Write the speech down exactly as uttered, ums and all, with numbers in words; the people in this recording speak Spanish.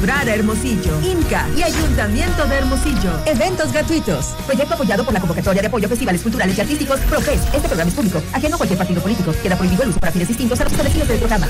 Brara Hermosillo, Inca y Ayuntamiento de Hermosillo. Eventos gratuitos. Proyecto apoyado por la convocatoria de apoyo a festivales culturales y artísticos ProFest. Este programa es público, ajeno a cualquier partido político. Queda prohibido el uso para fines distintos a los establecidos del programa.